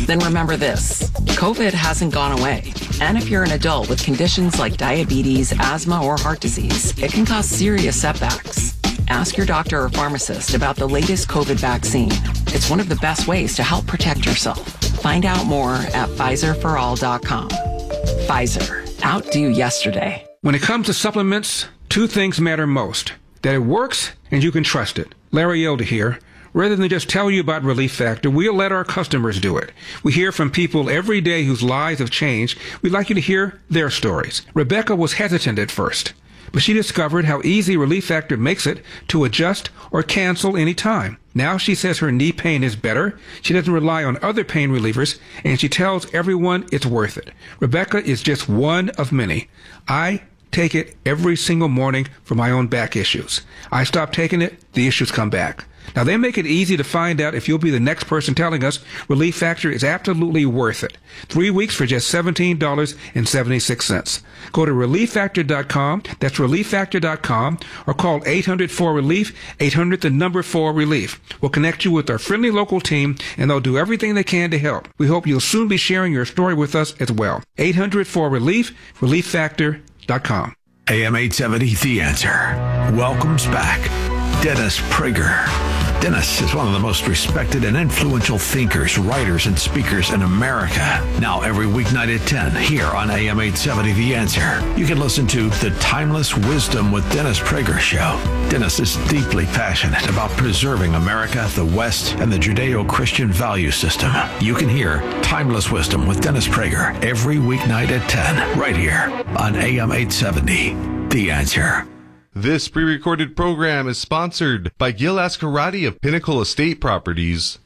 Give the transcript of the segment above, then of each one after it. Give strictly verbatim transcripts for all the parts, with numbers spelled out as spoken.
Then remember this, COVID hasn't gone away. And if you're an adult with conditions like diabetes, asthma, or heart disease, it can cause serious setbacks. Ask your doctor or pharmacist about the latest COVID vaccine. It's one of the best ways to help protect yourself. Find out more at Pfizer for all dot com. Pfizer. Outdo yesterday. When it comes to supplements, two things matter most. That it works and you can trust it. Larry Elder here. Rather than just tell you about Relief Factor, we'll let our customers do it. We hear from people every day whose lives have changed. We'd like you to hear their stories. Rebecca was hesitant at first, but she discovered how easy Relief Factor makes it to adjust or cancel any time. Now she says her knee pain is better, she doesn't rely on other pain relievers, and she tells everyone it's worth it. Rebecca is just one of many. I take it every single morning for my own back issues. I stop taking it, the issues come back. Now, they make it easy to find out if you'll be the next person telling us Relief Factor is absolutely worth it. Three weeks for just seventeen dollars and seventy-six cents. Go to relief factor dot com, that's relief factor dot com, or call eight hundred four relief, eight hundred the number four relief. We'll connect you with our friendly local team, and they'll do everything they can to help. We hope you'll soon be sharing your story with us as well. eight hundred four relief, relief factor dot com. A M eight seventy, The Answer, welcomes back Dennis Prager. Dennis is one of the most respected and influential thinkers, writers, and speakers in America. Now every weeknight at ten here on A M eight seventy, The Answer. You can listen to The Timeless Wisdom with Dennis Prager show. Dennis is deeply passionate about preserving America, the West, and the Judeo-Christian value system. You can hear Timeless Wisdom with Dennis Prager every weeknight at ten right here on A M eight seventy, The Answer. This pre-recorded program is sponsored by Gil Ascarati of Pinnacle Estate Properties.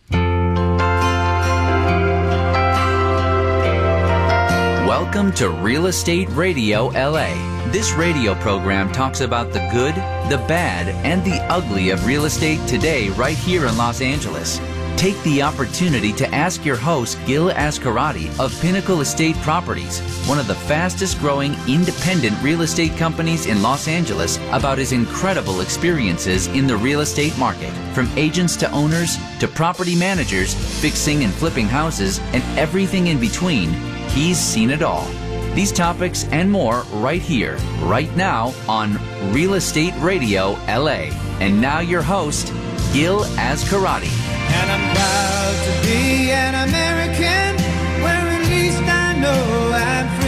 Welcome to Real Estate Radio L A. This radio program talks about the good, the bad, and the ugly of real estate today right here in Los Angeles. Take the opportunity to ask your host, Gil Ascarati of Pinnacle Estate Properties, one of the fastest growing independent real estate companies in Los Angeles, about his incredible experiences in the real estate market. From agents to owners to property managers, fixing and flipping houses, and everything in between, he's seen it all. These topics and more right here, right now on Real Estate Radio L A. And now your host, Gil Ascarati. And I'm proud to be an American, where at least I know I'm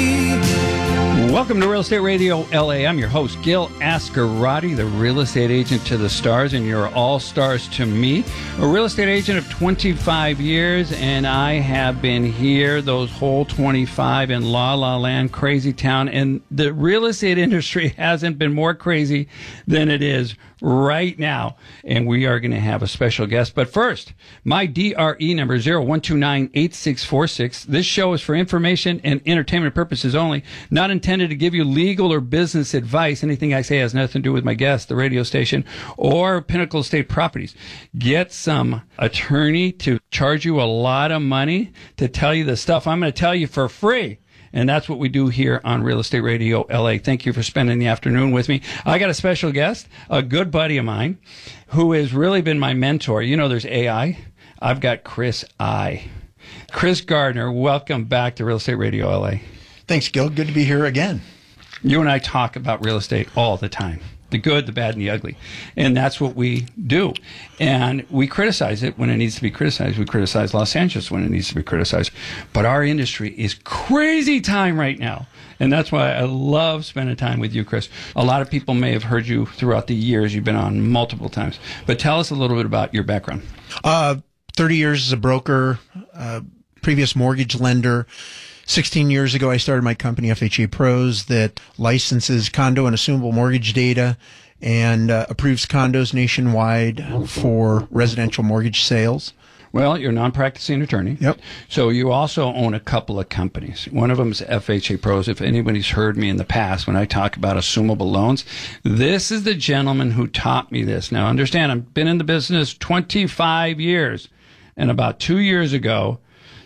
free. Welcome to Real Estate Radio L A. I'm your host, Gil Ascarati, the real estate agent to the stars, and you're all stars to me. A real estate agent of twenty-five years, and I have been here those whole twenty-five in La La Land, crazy town, and the real estate industry hasn't been more crazy than it is right now, and we are going to have a special guest. But first, my D R E number zero one two nine eight six four six. This show is for information and entertainment purposes only, not intended to give you legal or business advice. Anything I say has nothing to do with my guest, the radio station, or Pinnacle Estate Properties. Get some attorney to charge you a lot of money to tell you the stuff I'm going to tell you for free. And that's what we do here on Real Estate Radio L A. Thank you for spending the afternoon with me. I got a special guest, a good buddy of mine, who has really been my mentor. You know, there's A I. I've got Chris I. Chris Gardner, welcome back to Real Estate Radio L A. Thanks, Gil. Good to be here again. You and I talk about real estate all the time. The good, the bad, and the ugly. And that's what we do. And we criticize it when it needs to be criticized. We criticize Los Angeles when it needs to be criticized. But our industry is crazy time right now. And that's why I love spending time with you, Chris. A lot of people may have heard you throughout the years. You've been on multiple times. But tell us a little bit about your background. Uh, thirty years as a broker, uh, previous mortgage lender. sixteen years ago, I started my company, F H A Pros, that licenses condo and assumable mortgage data and uh, approves condos nationwide for residential mortgage sales. Well, you're a non-practicing attorney. Yep. So you also own a couple of companies. One of them is F H A Pros. If anybody's heard me in the past when I talk about assumable loans, this is the gentleman who taught me this. Now, understand, I've been in the business twenty-five years, and about two years ago,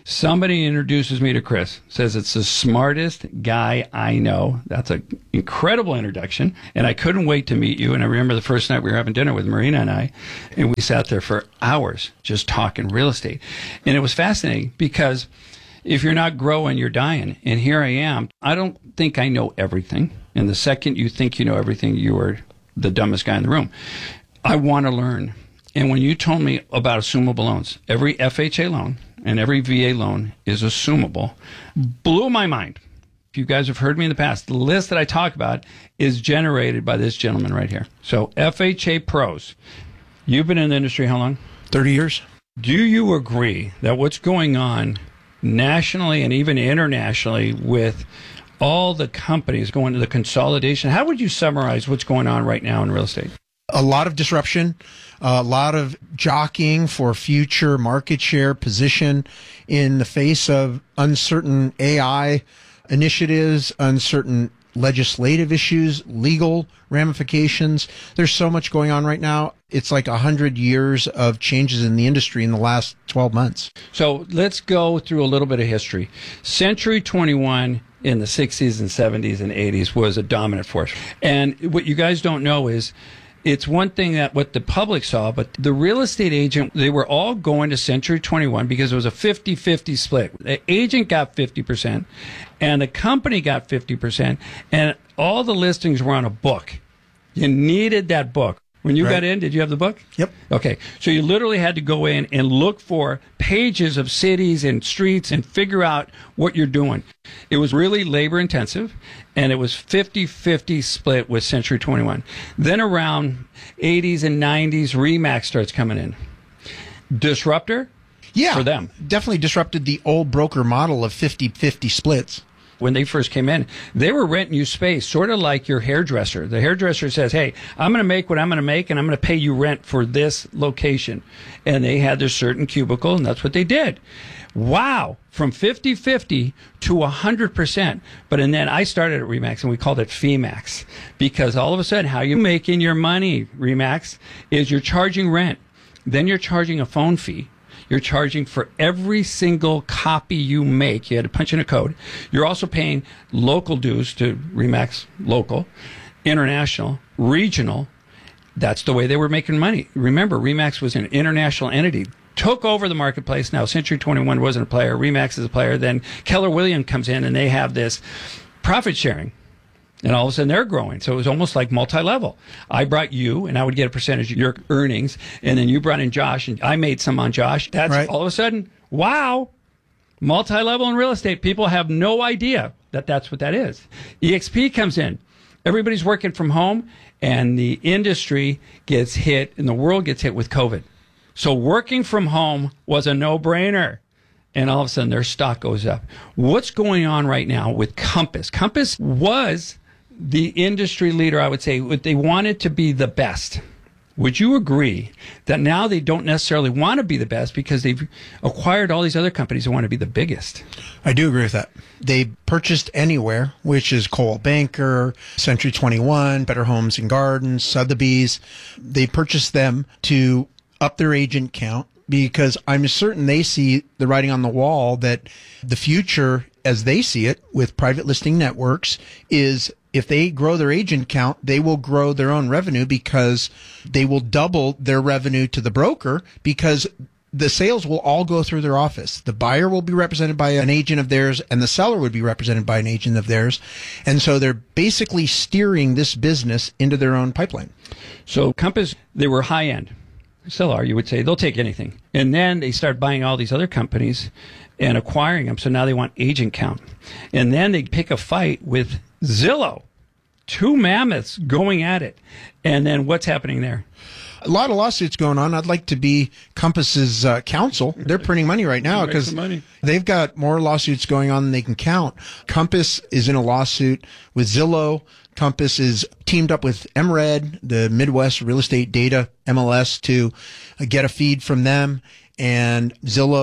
Somebody introduces me to Chris, says it's the smartest guy I know. That's an incredible introduction, and I couldn't wait to meet you. And I remember the first night we were having dinner with Marina and I, and we sat there for hours just talking real estate. And it was fascinating because if you're not growing, you're dying. And here I am. I don't think I know everything. And the second you think you know everything, you are the dumbest guy in the room. I want to learn. And when you told me about assumable loans, every F H A loan and every V A loan is assumable, blew my mind. If you guys have heard me in the past, the list that I talk about is generated by this gentleman right here. So F H A Pros, you've been in the industry how long? thirty years. Do you agree that what's going on nationally and even internationally with all the companies going to the consolidation, how would you summarize what's going on right now in real estate? A lot of disruption, a lot of jockeying for future market share position in the face of uncertain A I initiatives, uncertain legislative issues, legal ramifications. There's so much going on right now. It's like a hundred years of changes in the industry in the last twelve months. So let's go through a little bit of history. Century twenty-one in the sixties and seventies and eighties was a dominant force. And what you guys don't know is it's one thing that what the public saw, but the real estate agent, they were all going to Century twenty-one because it was a fifty-fifty split. The agent got fifty percent and the company got fifty percent, and all the listings were on a book. You needed that book. When you right. got in, did you have the book? Yep. Okay. So you literally had to go in and look for pages of cities and streets and figure out what you're doing. It was really labor intensive, and it was fifty-fifty split with Century twenty-one. Then around eighties and nineties, RE/MAX starts coming in. Disruptor? Yeah. For them. Definitely disrupted the old broker model of fifty-fifty splits. When they first came in, they were renting you space, sort of like your hairdresser. The hairdresser says, hey, I'm going to make what I'm going to make, and I'm going to pay you rent for this location. And they had their certain cubicle, and that's what they did. Wow. From fifty-fifty to one hundred percent. But and then I started at RE/MAX, and we called it FEMAX, because all of a sudden, how you're making your money, RE/MAX, is you're charging rent. Then you're charging a phone fee. You're charging for every single copy you make. You had to punch in a code. You're also paying local dues to RE/MAX local, international, regional. That's the way they were making money. Remember, RE/MAX was an international entity. Took over the marketplace. Now, Century twenty-one wasn't a player. RE/MAX is a player. Then Keller Williams comes in, and they have this profit sharing. And all of a sudden, they're growing. So it was almost like multi-level. I brought you, and I would get a percentage of your earnings. And then you brought in Josh, and I made some on Josh. That's right. All of a sudden, wow, multi-level in real estate. People have no idea that that's what that is. E X P comes in. Everybody's working from home, and the industry gets hit, and the world gets hit with COVID. So working from home was a no-brainer. And all of a sudden, their stock goes up. What's going on right now with Compass? Compass was the industry leader, I would say. They wanted to be the best. Would you agree that now they don't necessarily want to be the best because they've acquired all these other companies that want to be the biggest? I do agree with that. They purchased Anywhere, which is Coldwell Banker, Century twenty-one, Better Homes and Gardens, Sotheby's. They purchased them to up their agent count, because I'm certain they see the writing on the wall that the future, as they see it, with private listing networks, is if they grow their agent count, they will grow their own revenue, because they will double their revenue to the broker, because the sales will all go through their office. The buyer will be represented by an agent of theirs, and the seller would be represented by an agent of theirs. And so they're basically steering this business into their own pipeline. So Compass, they were high end. Still are, you would say. They'll take anything. And then they start buying all these other companies and acquiring them. So now they want agent count. And then they pick a fight with Zillow. Two mammoths going at it. And then what's happening there? A lot of lawsuits going on. I'd like to be Compass's uh, counsel. They're printing money right now because they've got more lawsuits going on than they can count. Compass is in a lawsuit with Zillow. Compass is teamed up with M R E D, the Midwest Real Estate Data, M L S, to get a feed from them. And Zillow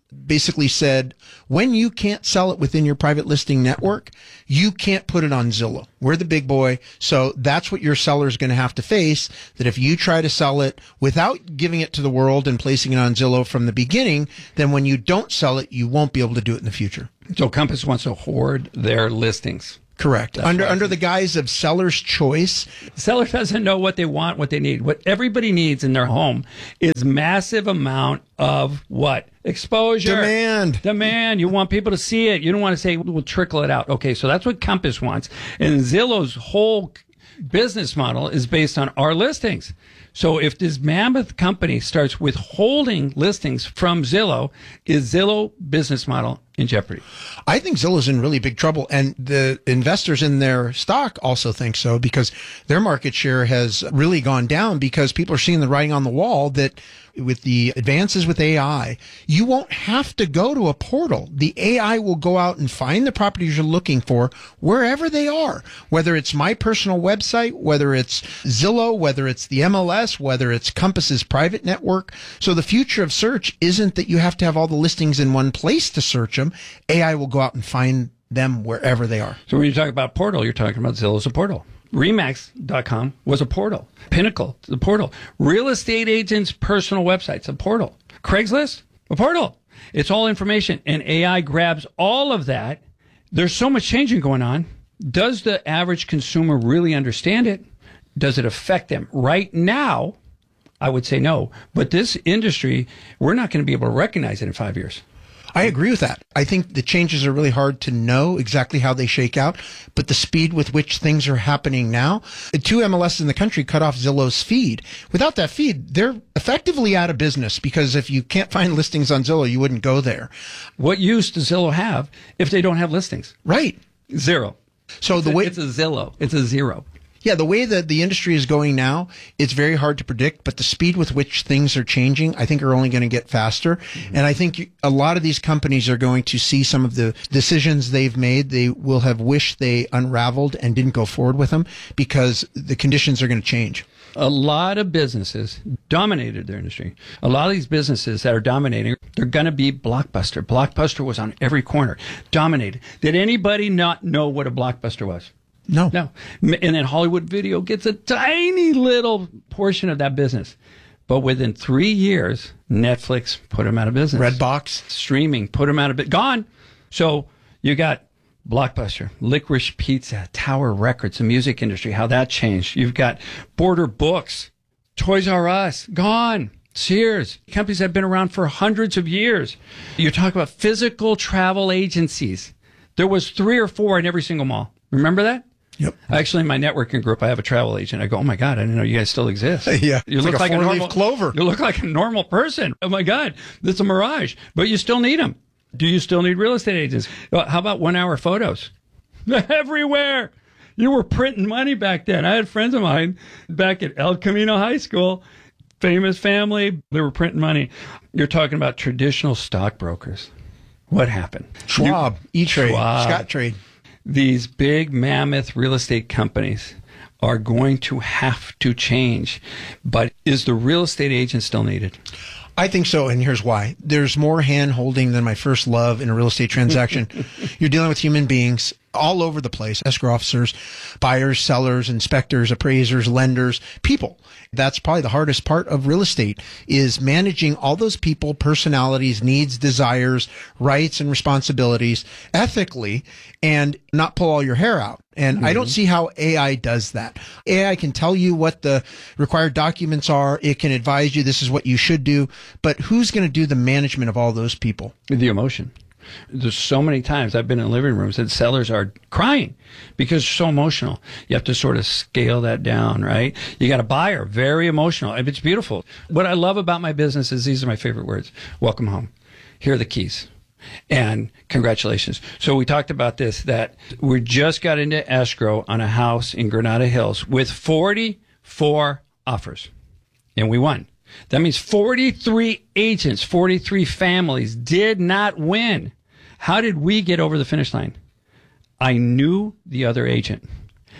basically said, when you can't sell it within your private listing network, you can't put it on Zillow. We're the big boy. So that's what your seller is going to have to face, that if you try to sell it without giving it to the world and placing it on Zillow from the beginning, then when you don't sell it, you won't be able to do it in the future. So Compass wants to hoard their listings. Correct. That's under right. under the guise of seller's choice. The seller doesn't know what they want, what they need. What everybody needs in their home is massive amount of what? Exposure. Demand. Demand. You want people to see it. You don't want to say, we'll trickle it out. Okay, so that's what Compass wants. And Zillow's whole business model is based on our listings. So if this mammoth company starts withholding listings from Zillow, is Zillow business model in jeopardy? I think Zillow's in really big trouble, and the investors in their stock also think so, because their market share has really gone down because people are seeing the writing on the wall that with the advances with A I, you won't have to go to a portal. The A I will go out and find the properties you're looking for wherever they are, whether it's my personal website, whether it's Zillow, whether it's the M L S, whether it's Compass's private network. So the future of search isn't that you have to have all the listings in one place to search them. A I will go out and find them wherever they are. So when you talk about portal, you're talking about Zillow's a portal. Remax dot com was a portal. Pinnacle, the portal. Real estate agents' personal websites, a portal. Craigslist, a portal. It's all information, and A I grabs all of that. There's so much changing going on. Does the average consumer really understand it? Does it affect them? Right now, I would say no. But this industry, we're not going to be able to recognize it in five years. I agree with that. I think the changes are really hard to know exactly how they shake out, but the speed with which things are happening now, two M L Ss in the country cut off Zillow's feed. Without that feed, they're effectively out of business, because if you can't find listings on Zillow, you wouldn't go there. What use does Zillow have if they don't have listings? Right. Zero. So the it's way a, it's a Zillow. It's a zero. Yeah, the way that the industry is going now, it's very hard to predict, but the speed with which things are changing, I think, are only going to get faster. Mm-hmm. And I think a lot of these companies are going to see some of the decisions they've made. They will have wished they unraveled and didn't go forward with them, because the conditions are going to change. A lot of businesses dominated their industry. A lot of these businesses that are dominating, they're going to be Blockbuster. Blockbuster was on every corner, dominated. Did anybody not know what a Blockbuster was? No. No. And then Hollywood Video gets a tiny little portion of that business. But within three years, Netflix put them out of business. Redbox. Streaming put them out of business. Gone. So you got Blockbuster, Licorice Pizza, Tower Records, the music industry, how that changed. You've got Border Books, Toys R Us, gone. Sears, companies that have been around for hundreds of years. You're talking about physical travel agencies. There was three or four in every single mall. Remember that? Yep. Actually, in my networking group, I have a travel agent. I go, oh my God, I didn't know you guys still exist. Yeah. You It's look like like, a a four-leaf normal clover. You look like a normal person. Oh my God, that's a mirage. But you still need them. Do you still need real estate agents? Well, how about one-hour photos? Everywhere. You were printing money back then. I had friends of mine back at El Camino High School, famous family. They were printing money. You're talking about traditional stockbrokers. What happened? Schwab, You- E-Trade, Schwab. Scott Trade. These big mammoth real estate companies are going to have to change. But is the real estate agent still needed? I think so, and here's why. There's more hand-holding than my first love in a real estate transaction. You're dealing with human beings all over the place, escrow officers, buyers, sellers, inspectors, appraisers, lenders, people. That's probably the hardest part of real estate, is managing all those people, personalities, needs, desires, rights, and responsibilities ethically, and not pull all your hair out. And mm-hmm. I don't see how A I does that. A I can tell you what the required documents are. It can advise you this is what you should do. But who's going to do the management of all those people? The emotion. There's so many times I've been in living rooms that sellers are crying because they're so emotional. You have to sort of scale that down, right? You got a buyer, very emotional. It's beautiful. What I love about my business is, these are my favorite words. Welcome home. Here are the keys. And congratulations. So we talked about this, that we just got into escrow on a house in Granada Hills with forty-four offers, and we won. That means forty-three agents, forty-three families did not win. How did we get over the finish line? I knew the other agent.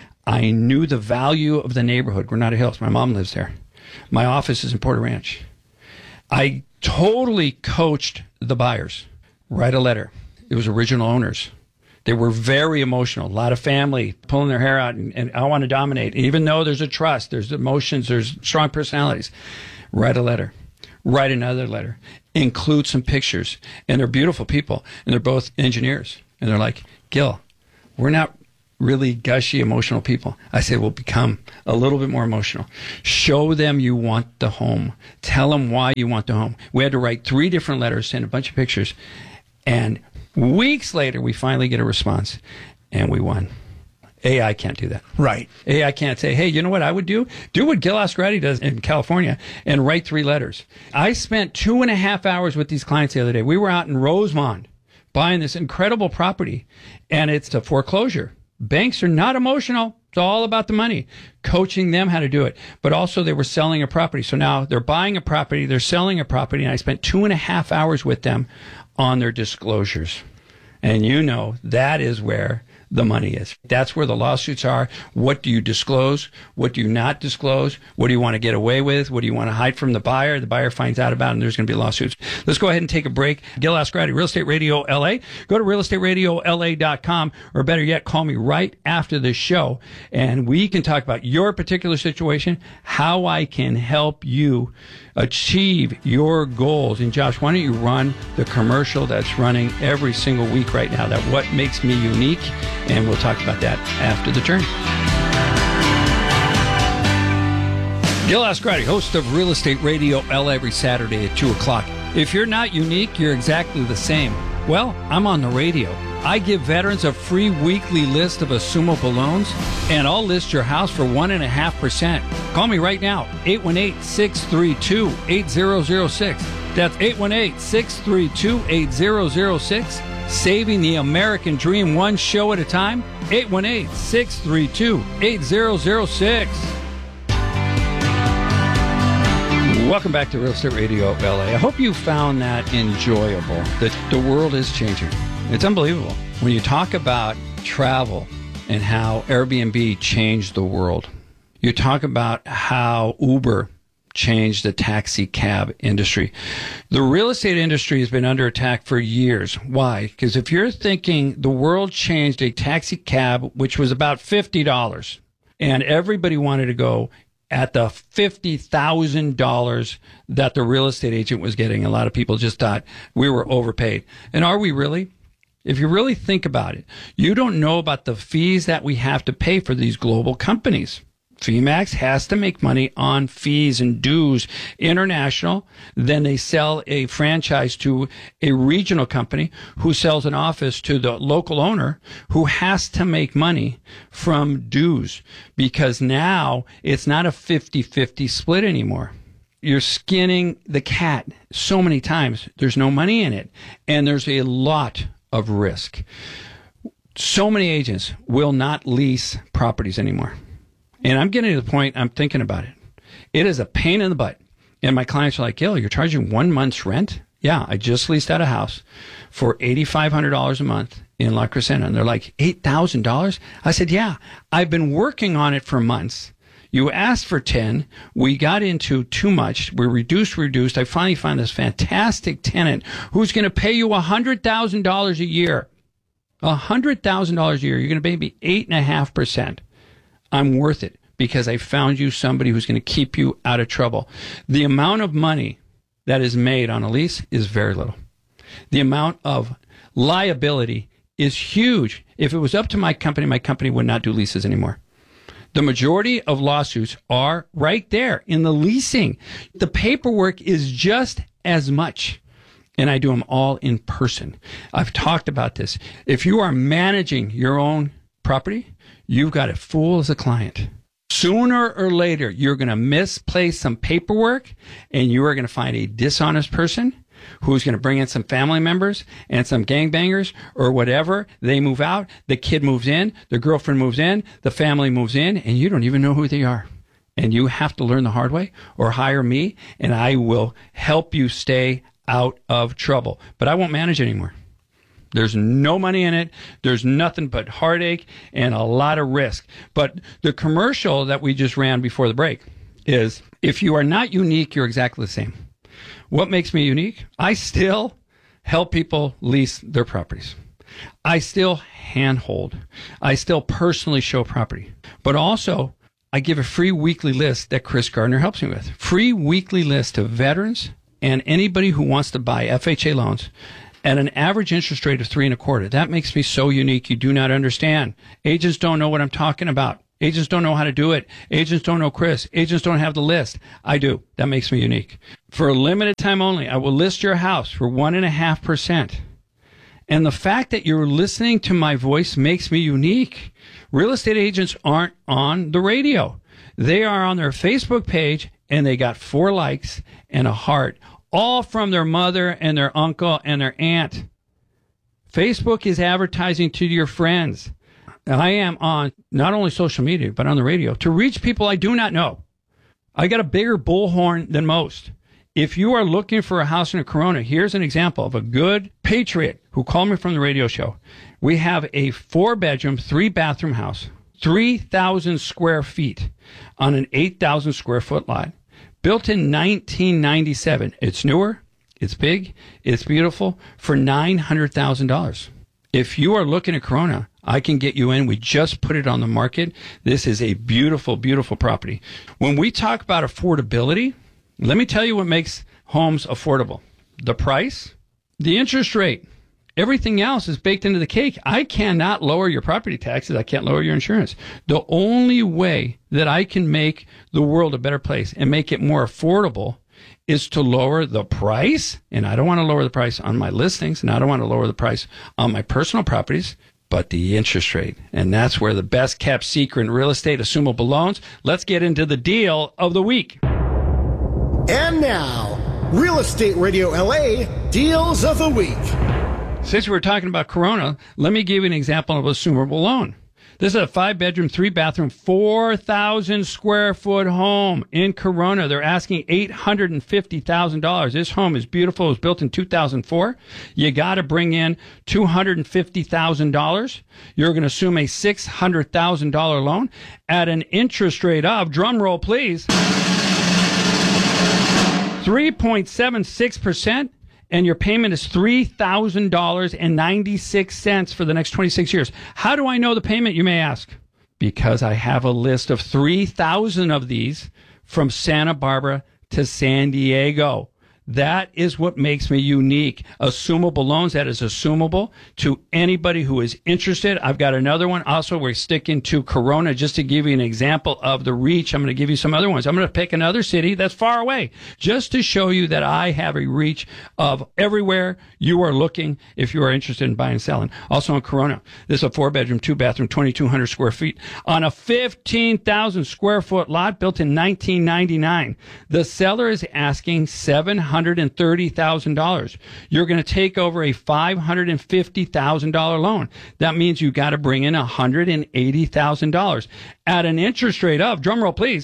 I knew the value of the neighborhood, Granada Hills. My mom lives there. My office is in Porter Ranch. I totally coached the buyers. Write a letter. It was original owners. They were very emotional. A lot of family pulling their hair out and, and I want to dominate. Even though there's a trust, there's emotions, there's strong personalities. Write a letter. Write another letter. Include some pictures. And they're beautiful people. And they're both engineers. And they're like, Gil, we're not really gushy, emotional people. I say, well, become a little bit more emotional. Show them you want the home. Tell them why you want the home. We had to write three different letters, send a bunch of pictures. And weeks later, we finally get a response. And we won. A I can't do that. Right. A I can't say, hey, you know what I would do? Do what Gil Ascarati does in California and write three letters. I spent two and a half hours with these clients the other day. We were out in Rosemont buying this incredible property, and it's a foreclosure. Banks are not emotional. It's all about the money. Coaching them how to do it. But also they were selling a property. So now they're buying a property, they're selling a property, and I spent two and a half hours with them on their disclosures. And you know, that is where the money is. That's where the lawsuits are. What do you disclose? What do you not disclose? What do you want to get away with? What do you want to hide from the buyer? The buyer finds out about it and there's going to be lawsuits. Let's go ahead and take a break. Gil Ascarati, Real Estate Radio L A. Go to real estate radio L A dot com, or better yet, call me right after the show and we can talk about your particular situation, how I can help you achieve your goals. And Josh, why don't you run the commercial that's running every single week right now, that what makes me unique? And we'll talk about that after the turn. Gil Ascarati, host of Real Estate Radio L A every Saturday at two o'clock. If you're not unique, you're exactly the same. Well, I'm on the radio. I give veterans a free weekly list of assumable loans, and I'll list your house for one point five percent. Call me right now, eight one eight, six three two, eight zero zero six. That's eight one eight, six three two, eight zero zero six. Saving the American dream one show at a time, eight one eight, six three two, eight zero zero six. Welcome back to Real Estate Radio L A. I hope you found that enjoyable, that the world is changing. It's unbelievable. When you talk about travel and how Airbnb changed the world, you talk about how Uber changed the taxi cab industry. The real estate industry has been under attack for years. Why? Because if you're thinking the world changed a taxi cab, which was about fifty dollars, and everybody wanted to go at the fifty thousand dollars that the real estate agent was getting, a lot of people just thought we were overpaid. And are we really? If you really think about it, you don't know about the fees that we have to pay for these global companies. Femax has to make money on fees and dues international. Then they sell a franchise to a regional company who sells an office to the local owner who has to make money from dues, because now it's not a fifty-fifty split anymore. You're skinning the cat so many times. There's no money in it, and there's a lot of risk. So many agents will not lease properties anymore. And I'm getting to the point, I'm thinking about it. It is a pain in the butt. And my clients are like, Gil, you're charging one month's rent? Yeah, I just leased out a house for eight thousand five hundred dollars a month in La Crescenta. And they're like, eight thousand dollars? I said, yeah, I've been working on it for months. You asked for ten. We got into too much. We reduced, reduced. I finally found this fantastic tenant who's going to pay you one hundred thousand dollars a year. one hundred thousand dollars a year. You're going to pay me eight point five percent. I'm worth it because I found you somebody who's going to keep you out of trouble. The amount of money that is made on a lease is very little. The amount of liability is huge. If it was up to my company, my company would not do leases anymore. The majority of lawsuits are right there in the leasing. The paperwork is just as much. And I do them all in person. I've talked about this. If you are managing your own property, you've got a fool as a client. Sooner or later, you're going to misplace some paperwork and you are going to find a dishonest person who's going to bring in some family members and some gangbangers or whatever. They move out, the kid moves in, the girlfriend moves in, the family moves in, and you don't even know who they are. And you have to learn the hard way or hire me, and I will help you stay out of trouble. But I won't manage anymore. There's no money in it. There's nothing but heartache and a lot of risk. But the commercial that we just ran before the break is, if you are not unique, you're exactly the same. What makes me unique? I still help people lease their properties. I still handhold. I still personally show property. But also, I give a free weekly list that Chris Gardner helps me with. Free weekly list to veterans and anybody who wants to buy F H A loans at an average interest rate of three and a quarter. That makes me so unique. You do not understand. Agents don't know what I'm talking about. Agents don't know how to do it. Agents don't know Chris. Agents don't have the list. I do. That makes me unique. For a limited time only, I will list your house for one and a half percent. And the fact that you're listening to my voice makes me unique. Real estate agents aren't on the radio. They are on their Facebook page, and they got four likes and a heart, all from their mother and their uncle and their aunt. Facebook is advertising to your friends. And I am on not only social media, but on the radio to reach people I do not know. I got a bigger bullhorn than most. If you are looking for a house in a Corona, here's an example of a good patriot who called me from the radio show. We have a four-bedroom, three-bathroom house, three thousand square feet on an eight thousand square foot lot, built in nineteen ninety-seven. It's newer, it's big, it's beautiful, for nine hundred thousand dollars. If you are looking at Corona, I can get you in. We just put it on the market. This is a beautiful, beautiful property. When we talk about affordability, let me tell you what makes homes affordable. The price, the interest rate, everything else is baked into the cake. I cannot lower your property taxes. I can't lower your insurance. The only way that I can make the world a better place and make it more affordable is to lower the price. And I don't want to lower the price on my listings, and I don't want to lower the price on my personal properties, but the interest rate. And that's where the best kept secret in real estate, assumable loans. Let's get into the deal of the week. And now, Real Estate Radio L A Deals of the Week. Since we were talking about Corona, let me give you an example of a assumable loan. This is a five-bedroom, three-bathroom, four thousand square foot home in Corona. They're asking eight hundred fifty thousand dollars. This home is beautiful. It was built in two thousand four. You got to bring in two hundred fifty thousand dollars. You're going to assume a six hundred thousand dollars loan at an interest rate of, drum roll please, three point seven six percent. And your payment is three thousand dollars and ninety-six cents for the next twenty-six years. How do I know the payment, you may ask? Because I have a list of three thousand of these from Santa Barbara to San Diego. That is what makes me unique. Assumable loans, that is assumable to anybody who is interested. I've got another one. Also, we're sticking to Corona just to give you an example of the reach. I'm going to give you some other ones. I'm going to pick another city that's far away just to show you that I have a reach of everywhere you are looking if you are interested in buying and selling. Also in Corona, this is a four-bedroom, two-bathroom, twenty-two hundred square feet on a fifteen thousand square foot lot built in nineteen ninety-nine. The seller is asking seven hundred thirty thousand dollars. You're going to take over a five hundred fifty thousand dollars loan. That means you got to bring in one hundred eighty thousand dollars at an interest rate of, drumroll please,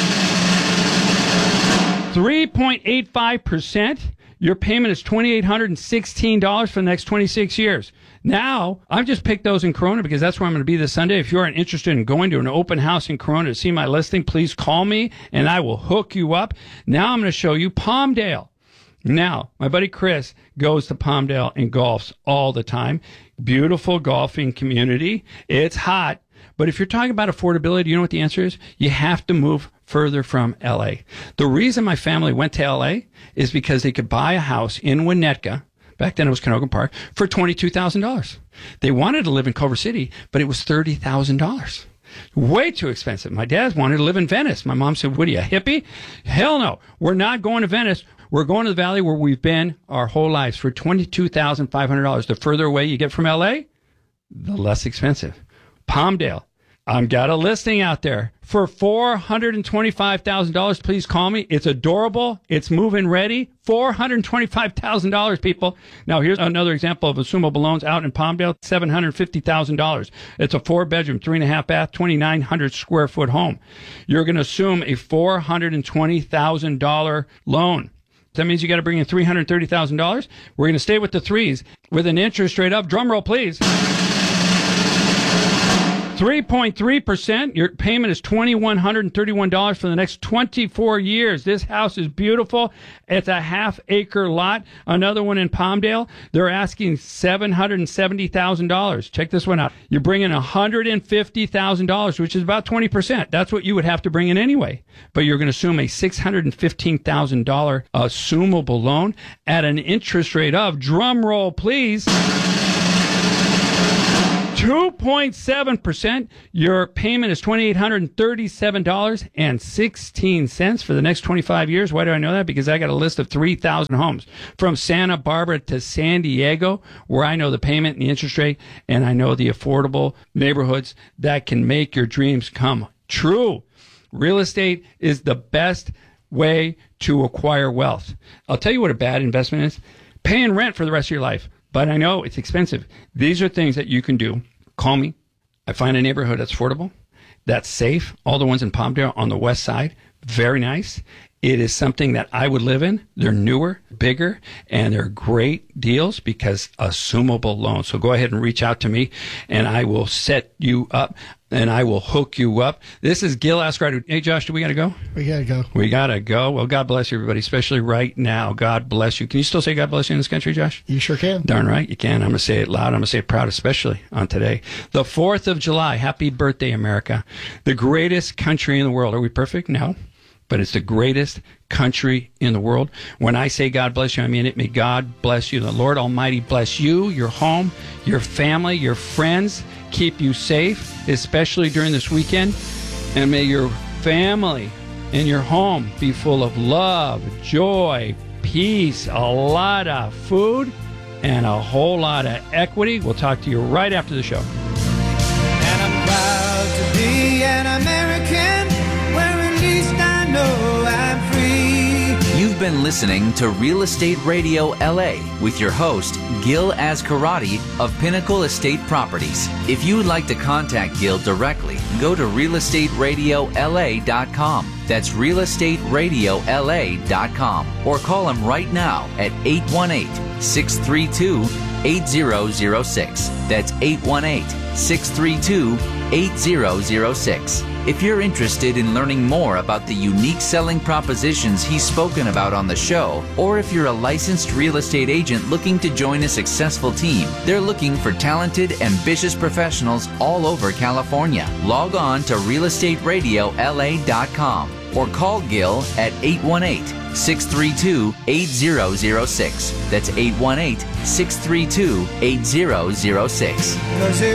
three point eight five percent. Your payment is two thousand eight hundred sixteen dollars for the next twenty-six years. Now, I've just picked those in Corona because that's where I'm going to be this Sunday. If you aren't interested in going to an open house in Corona to see my listing, please call me and I will hook you up. Now I'm going to show you Palmdale. Now, my buddy Chris goes to Palmdale and golfs all the time. Beautiful golfing community. It's hot. But if you're talking about affordability, you know what the answer is? You have to move further from L A. The reason my family went to L A is because they could buy a house in Winnetka, back then it was Canogan Park, for twenty-two thousand dollars. They wanted to live in Culver City, but it was thirty thousand dollars. Way too expensive. My dad wanted to live in Venice. My mom said, what are you, a hippie? Hell no. We're not going to Venice. We're going to the valley where we've been our whole lives for twenty-two thousand five hundred dollars. The further away you get from L A, the less expensive. Palmdale. I've got a listing out there for four hundred twenty-five thousand dollars. Please call me. It's adorable. It's move-in ready. four hundred twenty-five thousand dollars, people. Now, here's another example of assumable loans out in Palmdale, seven hundred fifty thousand dollars. It's a four-bedroom, three-and-a-half bath, twenty-nine hundred square foot home. You're going to assume a four hundred twenty thousand dollars loan. That means you got to bring in three hundred thirty thousand dollars. We're going to stay with the threes with an interest rate of, drumroll please, three point three percent. Your payment is two thousand one hundred thirty-one dollars for the next twenty-four years. This house is beautiful. It's a half acre lot. Another one in Palmdale. They're asking seven hundred seventy thousand dollars. Check this one out. You're bringing one hundred fifty thousand dollars, which is about twenty percent. That's what you would have to bring in anyway. But you're going to assume a six hundred fifteen thousand dollars assumable loan at an interest rate of, drum roll please, two point seven percent. Your payment is two thousand eight hundred thirty-seven dollars and sixteen cents for the next twenty-five years. Why do I know that? Because I got a list of three thousand homes from Santa Barbara to San Diego, where I know the payment and the interest rate, and I know the affordable neighborhoods that can make your dreams come true. Real estate is the best way to acquire wealth. I'll tell you what a bad investment is. Paying rent for the rest of your life. But I know it's expensive. These are things that you can do. Call me. I find a neighborhood that's affordable, that's safe. All the ones in Palmdale on the west side, very nice. It is something that I would live in. They're newer, bigger, and they're great deals because assumable loans. So go ahead and reach out to me, and I will set you up, and I will hook you up. This is Gil Askerotti. Hey, Josh, do we got to go? We got to go. We got to go. Well, God bless you, everybody, especially right now. God bless you. Can you still say God bless you in this country, Josh? You sure can. Darn right you can. I'm going to say it loud. I'm going to say it proud, especially on today. The fourth of July. Happy birthday, America. The greatest country in the world. Are we perfect? No. But it's the greatest country in the world. When I say God bless you, I mean it. May God bless you. The Lord Almighty bless you, your home, your family, your friends. Keep you safe, especially during this weekend. And may your family and your home be full of love, joy, peace, a lot of food, and a whole lot of equity. We'll talk to you right after the show. And I'm proud to be an American, where at least I know I'm free. You've been listening to Real Estate Radio L A with your host, Gil Askerotti of Pinnacle Estate Properties. If you would like to contact Gil directly, go to real estate radio L A dot com. That's real estate radio L A dot com. Or call him right now at eight one eight, six three two, eight zero zero six. That's eight one eight, six three two, eight zero zero six. If you're interested in learning more about the unique selling propositions he's spoken about on the show, or if you're a licensed real estate agent looking to join a successful team, they're looking for talented, ambitious professionals all over California. Log on to real estate radio L A dot com or call Gil at eight one eight, six three two, eight zero zero six. That's eight one eight, six three two, eight zero zero six.